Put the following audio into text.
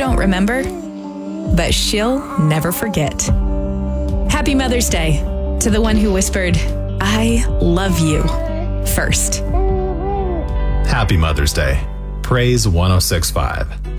don't remember, but she'll never forget. Happy Mother's Day to the one who whispered, "I love you," first. Happy Mother's Day. Praise 106.5.